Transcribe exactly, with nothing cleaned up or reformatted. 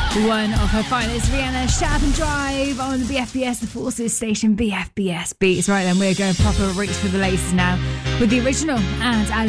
One of her finest, Rihanna, Sharp and Drive on the B F B S, the Forces station, B F B S Beats. Right then, we're going proper reach for the laces now with the original and